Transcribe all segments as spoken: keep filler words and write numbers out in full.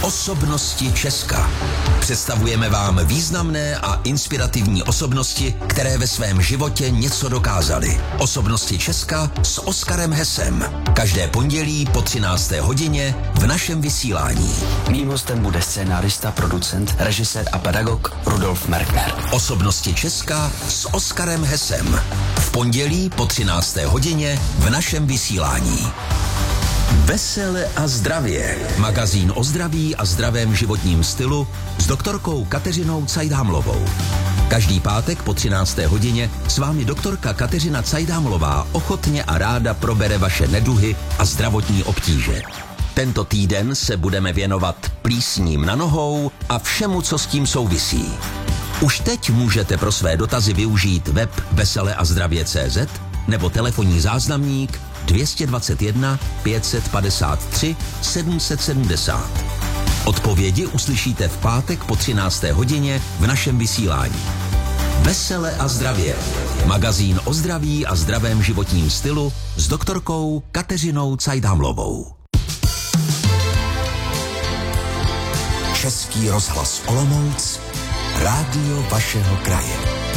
Osobnosti Česka. Představujeme vám významné a inspirativní osobnosti, které ve svém životě něco dokázaly. Osobnosti Česka s Oskarem Hesem. Každé pondělí po třinácté hodině v našem vysílání. Mým hostem bude scénárista, producent, režisér a pedagog Rudolf Merkner. Osobnosti Česka s Oskarem Hesem. V pondělí po třinácté hodině v našem vysílání. Vesele a zdravě. Magazín o zdraví a zdravém životním stylu s doktorkou Kateřinou Cajdámlovou. Každý pátek po třinácté hodině s vámi doktorka Kateřina Cajdámlová ochotně a ráda probere vaše neduhy a zdravotní obtíže. Tento týden se budeme věnovat plísním na nohou a všemu, co s tím souvisí. Už teď můžete pro své dotazy využít web vesele a zdravě tečka cé zet nebo telefonní záznamník dvě stě dvacet jedna pět set padesát tři sedm set sedmdesát. Odpovědi uslyšíte v pátek po třinácté hodině v našem vysílání. Vesele a zdravě. Magazín o zdraví a zdravém životním stylu s doktorkou Kateřinou Cajdámlovou. Český rozhlas Olomouc, rádio vašeho kraje.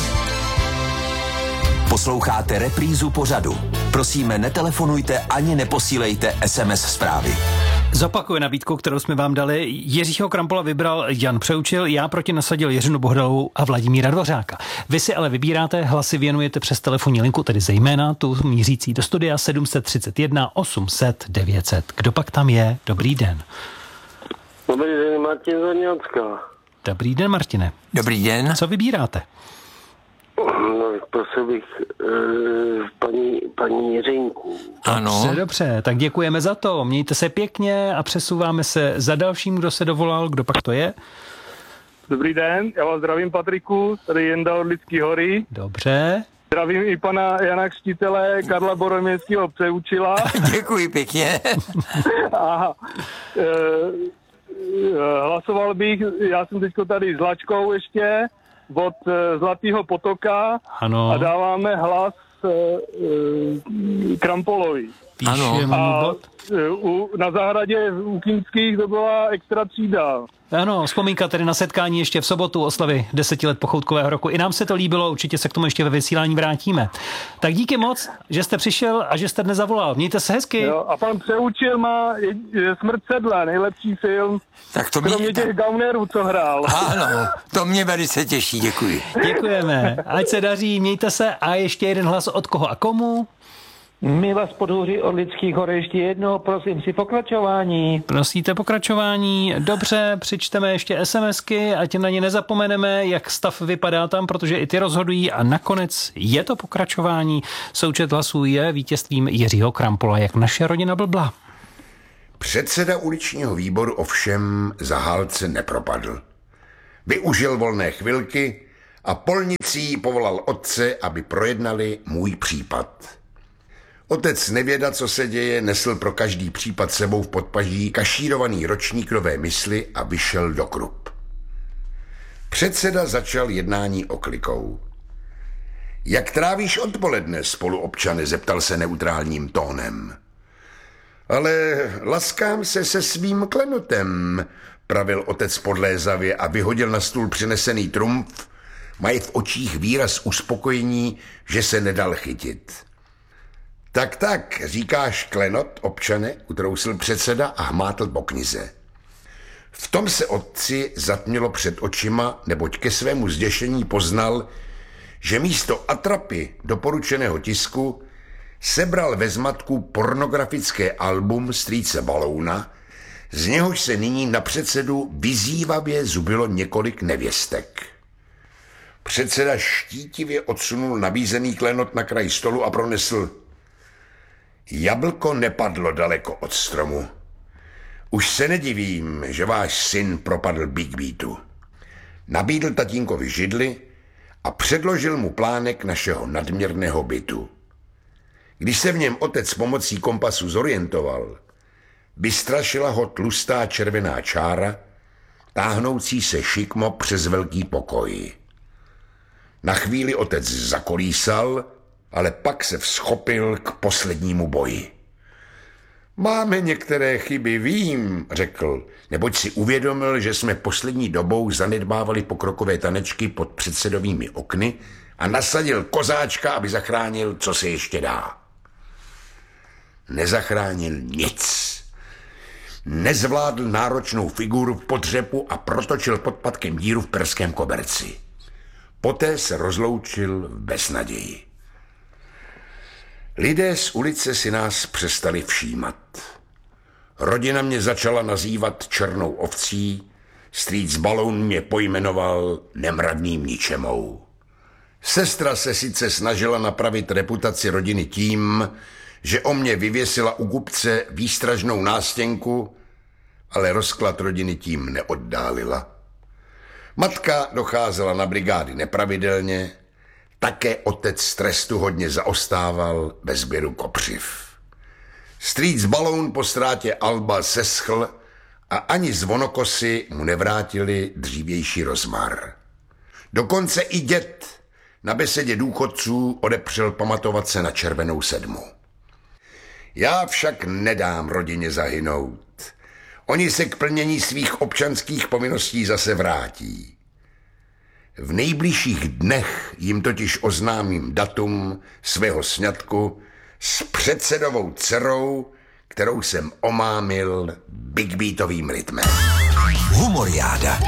Posloucháte reprízu pořadu. Prosíme, netelefonujte ani neposílejte es em es zprávy. Zopakuje nabídku, kterou jsme vám dali. Jiřího Krampola vybral Jan Přeučil, já proti nasadil Jiřinu Bohdalovou a Vladimíra Dvořáka. Vy si ale vybíráte, hlasy věnujete přes telefonní linku, tedy zejména tu mířící do studia sedm tři jedna osm set devět set. Kdo pak tam je? Dobrý den. Dobrý den, Martin Zorňácka. Dobrý den, Martine. Dobrý den. Co vybíráte? No, prosil bych e, paní, paní Jiřinku. Ano. Dobře, dobře, tak děkujeme za to. Mějte se pěkně a přesouváme se za dalším, kdo se dovolal. Kdo pak to je? Dobrý den, já vás zdravím, Patriku, tady Jenda od Lidský hory. Dobře. Zdravím i pana Jana Křtitele, Karla Boroměstského Přeučila. Děkuji pěkně. A e, e, hlasoval bych, já jsem teďko tady s Lačkou ještě, od e, Zlatého potoka. Ano. A dáváme hlas e, e, Krampolovi. Píšeme mu bod. E, u, na zahradě u Kýmských to byla extra třída. Ano, vzpomínka tedy na setkání ještě v sobotu oslavy deseti let pochoutkového roku. I nám se to líbilo, určitě se k tomu ještě ve vysílání vrátíme. Tak díky moc, že jste přišel a že jste dnes zavolal. Mějte se hezky. Jo, a pan Přeučil má je, je Smrt sedle, nejlepší film. Tak to mě... Kromě těch gaunerů, co hrál. Ano, to mě velice těší, děkuji. Děkujeme, ať se daří, mějte se a ještě jeden hlas od koho a komu? My vás podhůří od Lidských hor ještě jednou, prosím si pokračování. Prosíte pokračování? Dobře, přečteme ještě SMSky, ať na ně nezapomeneme, jak stav vypadá tam, protože i ty rozhodují a nakonec je to pokračování. Součet hlasů je vítězstvím Jiřího Krampola, jak naše rodina blbla. Předseda uličního výboru ovšem Zahálce nepropadl. Využil volné chvilky a polnicí povolal otce, aby projednali můj případ. Otec nevěda, co se děje, nesl pro každý případ sebou v podpaží kašírovaný ročník nové mysli a vyšel do Krup. Předseda začal jednání oklikou. Jak trávíš odpoledne, spoluobčane, zeptal se neutrálním tónem. Ale laskám se se svým klenotem, pravil otec podlézavě a vyhodil na stůl přinesený trumf, mají v očích výraz uspokojení, že se nedal chytit. Tak, tak, říkáš klenot, občane, utrousil předseda a hmátl po knize. V tom se otci zatmělo před očima, neboť ke svému zděšení poznal, že místo atrapy doporučeného tisku sebral ve zmatku pornografické album strýce Balouna, z něhož se nyní na předsedu vyzývavě zubilo několik nevěstek. Předseda štítivě odsunul nabízený klenot na kraj stolu a pronesl: Jablko nepadlo daleko od stromu. Už se nedivím, že váš syn propadl Big Beatu. Nabídl tatínkovi židli a předložil mu plánek našeho nadměrného bytu. Když se v něm otec pomocí kompasu zorientoval, vystrašila ho tlustá červená čára, táhnoucí se šikmo přes velký pokoj. Na chvíli otec zakolísal, ale pak se vzchopil k poslednímu boji. Máme některé chyby, vím, řekl, neboť si uvědomil, že jsme poslední dobou zanedbávali pokrokové tanečky pod předsedovými okny a nasadil kozáčka, aby zachránil, co se ještě dá. Nezachránil nic. Nezvládl náročnou figuru v podřepu a protočil pod patkem díru v perském koberci. Poté se rozloučil v beznaději. Lidé z ulice si nás přestali všímat. Rodina mě začala nazývat černou ovcí, strýc Baloun mě pojmenoval nemravným ničemou. Sestra se sice snažila napravit reputaci rodiny tím, že o mě vyvěsila u kupce výstražnou nástěnku, ale rozklad rodiny tím neoddálila. Matka docházela na brigády nepravidelně, také otec z trestu hodně zaostával bez sběru kopřiv. Strýc Baloun po ztrátě Alba seschl a ani zvonokosy mu nevrátili dřívější rozmar. Dokonce i děd na besedě důchodců odepřel pamatovat se na červenou sedmu. Já však nedám rodině zahynout. Oni se k plnění svých občanských povinností zase vrátí. V nejbližších dnech jim totiž oznámím datum svého sňatku s předsedovou dcerou, kterou jsem omámil big beatovým rytmem. Humoriáda.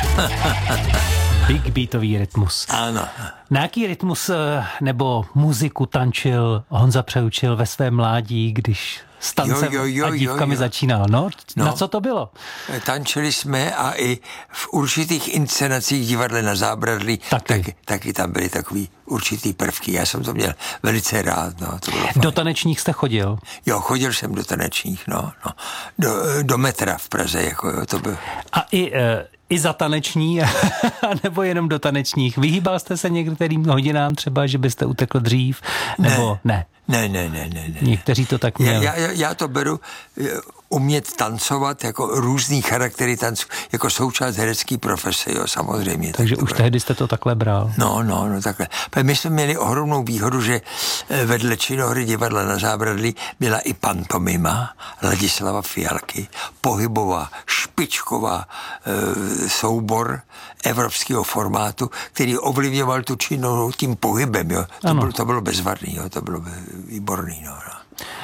Big beatový rytmus. Ano. Na jaký rytmus nebo muziku tančil Honza Přeučil ve svém mládí, když s tancem jo, jo, jo, a dívkami jo, jo. začínal? No, no, na co to bylo? Tančili jsme a i v určitých inscenacích divadle na Zábradlí taky. Taky, taky tam byly takový určitý prvky. Já jsem to měl velice rád. No, to bylo Do fajn. tanečních jste chodil? Jo, chodil jsem do tanečních, no, no. Do, do metra v Praze, jako jo, to byl. A i... E, I za taneční, nebo jenom do tanečních? Vyhýbal jste se některým hodinám třeba, že byste utekl dřív? Nebo ne? Ne, ne, ne, ne. ne. Někteří to tak měli. Já, já, já to beru umět tancovat jako různý charaktery tancu, jako součást herecké profese, jo, samozřejmě. Takže tak už beru. tehdy jste to takhle bral. No, no, no takhle. My jsme měli ohromnou výhodu, že vedle činohry divadla na Zábradlí byla i pantomima Ladislava Fialky, pohybová, špičková e, soubor evropského formátu, který ovlivňoval tu činohru tím pohybem, jo. To, bylo, to bylo bezvadný, jo, to bylo výborný, no, no.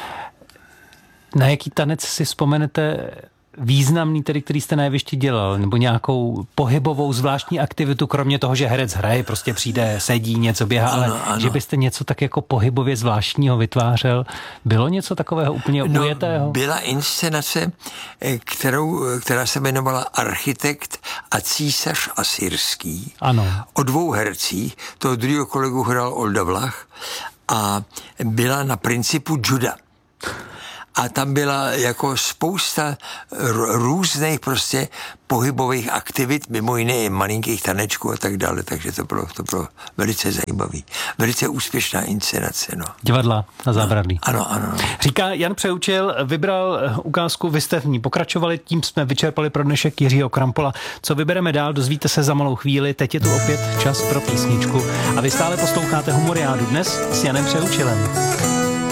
Na jaký tanec si vzpomenete významný, tedy, který jste na jevišti dělal, nebo nějakou pohybovou zvláštní aktivitu, kromě toho, že herec hraje, prostě přijde, sedí, něco běhá, ano, ale ano. Že byste něco tak jako pohybově zvláštního vytvářel. Bylo něco takového úplně no, ujetého? Byla inscenace, kterou, která se jmenovala Architekt a císař asyrský. Ano. O dvou hercích, toho druhého kolegu hrál Olda Vlach a byla na principu juda. A tam byla jako spousta r- různých prostě pohybových aktivit, mimo jiné i malinkých tanečků a tak dále, takže to bylo, to bylo velice zajímavý. Velice úspěšná inscenace, no. Divadla na Zábradlí. Ano, ano, ano. Říká Jan Přeučil, vybral ukázku, vy jste v ní pokračovali, tím jsme vyčerpali pro dnešek Jiřího Krampola. Co vybereme dál, dozvíte se za malou chvíli, teď je tu opět čas pro písničku a vy stále posloucháte Humoriádu dnes s Janem Přeučilem.